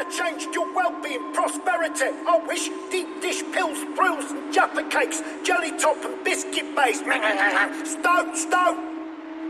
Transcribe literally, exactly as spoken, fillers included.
changed your well-being, prosperity. I wish deep dish pills, thrills and jaffa cakes, jelly top and biscuit base. Stone, stone.